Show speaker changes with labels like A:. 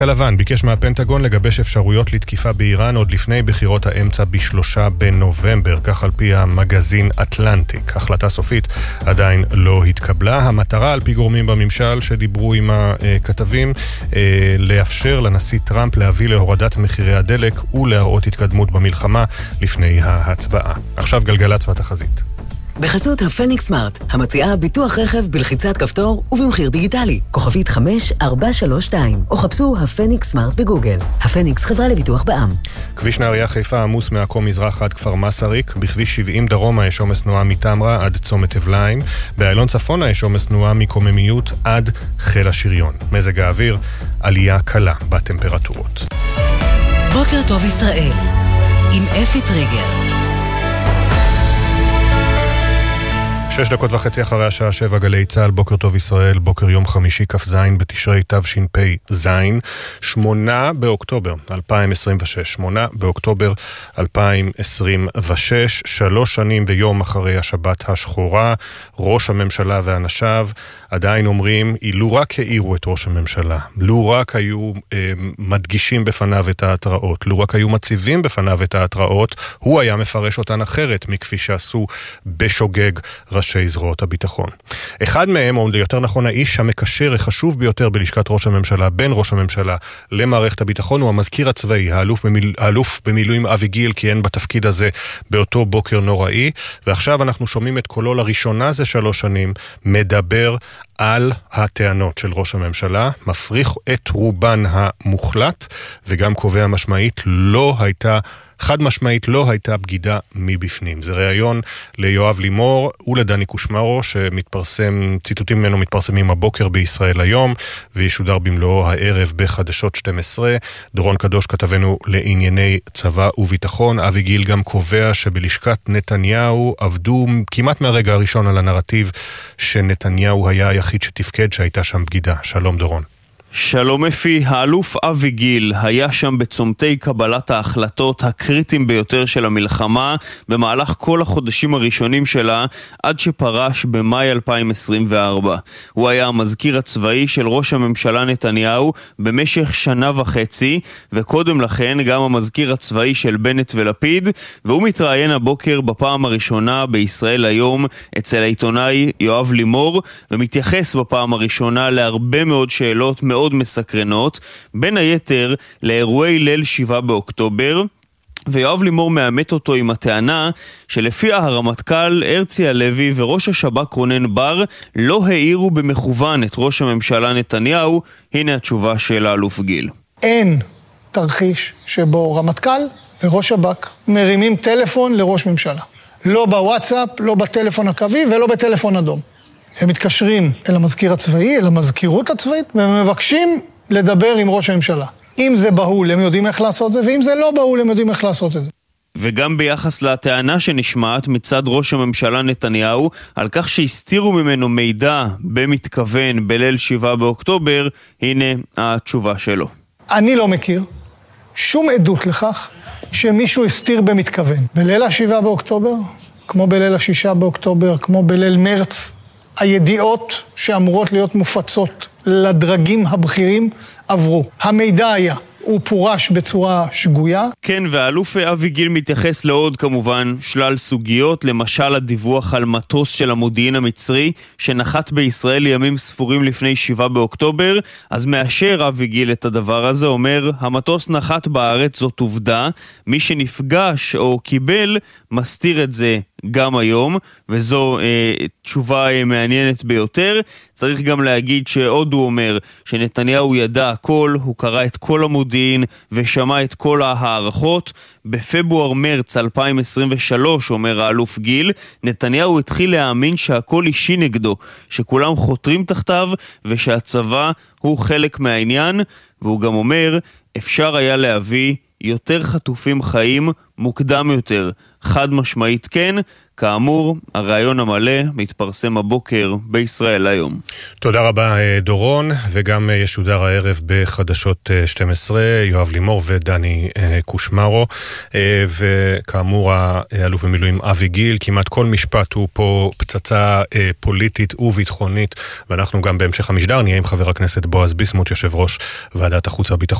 A: הלבן ביקש מהפנטגון לגבש אפשרויות לתקיפה באיראן עוד לפני בחירות האמצע ב3 בנובמבר, כך על פי המגזין אטלנטיק. החלטה סופית עדיין לא התקבלה. המטרה על פי גורמים בממשל שדיברו עם הכתבים לאפשר לנשיא טראמפ להביא להורדת מחירי הדלק ולהראות התקדמות במלחמה לפני ההצבעה. עכשיו גלגלצ והתחזית.
B: בחסות הפניקס סמארט, המציעה ביטוח רכב בלחיצת כפתור ובמחיר דיגיטלי. כוכבית 5432, או חפשו הפניקס סמארט בגוגל. הפניקס חברה לביטוח בע"מ.
A: כביש נהריה חיפה עמוס מעכו מזרח עד כפר מסריק. בכביש 70 דרומה יש עומס תנועה מתמרה עד צומת אבליים. באיילון צפונה יש עומס תנועה מקוממיות עד חיל השריון. מזג האוויר, עלייה קלה בטמפרטורות.
B: בוקר טוב ישראל, עם אפי טריגר.
A: 6:30 אחרי השעה 7 גלי צהל, בוקר טוב ישראל, בוקר יום חמישי כ"ז בתשרי תשפ"ז, 8 באוקטובר 2026, 8 באוקטובר 2026, 3 שנים ויום אחרי השבת השחורה. ראש הממשלה ואנשיו עדיין אומרים, אילו רק העירו את ראש הממשלה, לו רק היו מדגישים בפניו את ההתראות, לו רק היו מציבים בפניו את ההתראות, הוא היה מפרש אותן אחרת מכפי שעשו בשוגג ראשי זרועות הביטחון. אחד מהם, או יותר נכון האיש המקשר החשוב ביותר בלשכת ראש הממשלה, בין ראש הממשלה למערכת הביטחון, הוא המזכיר הצבאי, האלוף במילואים אבי גיל, כיהן בתפקיד הזה באותו בוקר נוראי, ועכשיו אנחנו שומעים את קולו לראשונה זה 3 שנים, מדבר על הטענות של ראש הממשלה, מפריך את רובן המוחלט, וגם קובע חד משמעית לא הייתה בגידה מבפנים. זה ראיון ליואב לימור ולדני קושמרו, ציטוטים ממנו מתפרסמים הבוקר בישראל היום, וישודר במלואו הערב בחדשות 12. דורון קדוש כתבנו לענייני צבא וביטחון. אבי גיל גם קובע שבלשכת נתניהו עבדו כמעט מהרגע הראשון על הנרטיב שנתניהו היה היחיד שתפקד שהייתה שם בגידה. שלום דורון.
C: שלום אפי, האלוף אבי גיל היה שם בצומתי קבלת ההחלטות הקריטיים ביותר של המלחמה במהלך כל החודשים הראשונים שלה עד שפרש במאי 2024. הוא היה המזכיר הצבאי של ראש הממשלה נתניהו במשך 1.5 שנה, וקודם לכן גם המזכיר הצבאי של בנט ולפיד, והוא מתראיין הבוקר בפעם הראשונה בישראל היום אצל העיתונאי יואב לימור, ומתייחס בפעם הראשונה להרבה מאוד שאלות מאוד מסקרנות, בין היתר לאירועי ליל 7 באוקטובר, ויואב לימור מאמת אותו עם הטענה שלפיה הרמטכ"ל הרצי הלוי וראש השב"כ רונן בר לא העירו במכוון את ראש הממשלה נתניהו. הנה התשובה של האלוף גיל.
D: אין תרחיש שבו רמטכ"ל וראש שב"כ מרימים טלפון לראש ממשלה. לא בוואטסאפ, לא בטלפון הקווי ולא בטלפון אדום. הם מתקשרים אל המזכיר הצבאי, אל המזכירות הצבאית, ומבקשים לדבר עם ראש הממשלה. אם זה בהול, הם יודעים איך לעשות את זה, ואם זה לא בהול, הם יודעים איך לעשות את זה.
C: וגם ביחס לטענה שנשמעת מצד ראש הממשלה נתניהו, על כך שהסתירו ממנו מידע במתכוון בליל 7 באוקטובר, הנה התשובה שלו.
D: אני לא מכיר שום עדות לכך שמישהו הסתיר במתכוון. בליל 7 באוקטובר, כמו בליל 6 באוקטובר, כמו בליל מרץ, הידיעות שאמורות להיות מופצות לדרגים הבכירים עברו. המידע היה, הוא פורש בצורה שגויה.
C: כן, והאלוף אבי גיל מתייחס לעוד כמובן שלל סוגיות, למשל הדיווח על מטוס של המודיעין המצרי שנחת בישראל ימים ספורים לפני 7 באוקטובר, אז מאשר אבי גיל את הדבר הזה, אומר, המטוס נחת בארץ, זאת עובדה, מי שנפגש או קיבל מסתיר את זה גם היום, וזו תשובה מעניינת ביותר. צריך גם להגיד שעוד הוא אומר שנתניהו ידע הכל, הוא קרא את כל המודיעין ושמע את כל ההערכות. בפברואר-מרץ 2023, אומר האלוף גיל, נתניהו התחיל להאמין שהכל אישי נגדו, שכולם חותרים תחתיו ושהצבא הוא חלק מהעניין, והוא גם אומר, אפשר היה להביא יותר חטופים חיים מוקדם יותר. חד משמעית כן. כאמור, הרעיון המלא מתפרסם הבוקר בישראל היום.
A: תודה רבה דורון, וגם ישודר הערב בחדשות 12, יואב לימור ודני קושמרו, וכאמור האלוף במילואים אבי גיל, כמעט כל משפט הוא פה פצצה פוליטית וביטחונית, ואנחנו גם בהמשך המשדר נהיה עם חבר הכנסת בועז ביסמוט, יושב ראש ועדת החוץ והביטחון.